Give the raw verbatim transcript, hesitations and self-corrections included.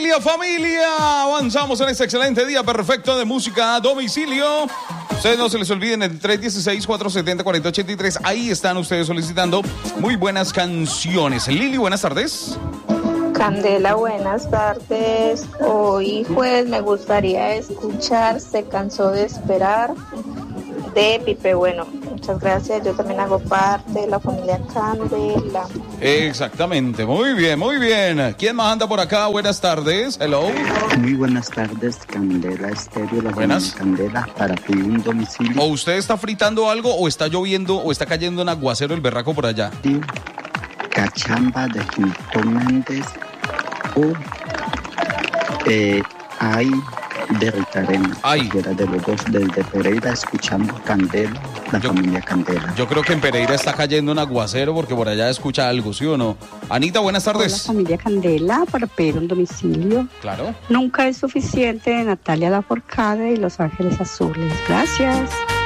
Familia, familia, avanzamos en este excelente día perfecto de música a domicilio. Ustedes no se les olviden el tres uno seis, cuatro siete cero, cuatro cero ocho tres. Ahí están ustedes solicitando muy buenas canciones. Lili, buenas tardes. Candela, buenas tardes. Hoy jueves me gustaría escuchar Se cansó de esperar de Pipe Bueno. Muchas gracias, yo también hago parte de la familia Candela. Exactamente, muy bien, muy bien. ¿Quién más anda por acá? Buenas tardes, hello. Muy buenas tardes, Candela Estéreo, la buenas. Candela, para pedir un domicilio. ¿O usted está fritando algo o está lloviendo o está cayendo un aguacero el berraco por allá? Sí. Cachamba de Gilton Méndez o eh, hay de Rita Arena. Ay. De los dos, desde Pereira, escuchando Candela, la yo, familia Candela. Yo creo que en Pereira está cayendo un aguacero porque por allá escucha algo, ¿sí o no? Anita, buenas tardes. Hola, familia Candela, para pedir un domicilio. Claro. Nunca es suficiente, de Natalia Lafourcade y Los Ángeles Azules. Gracias.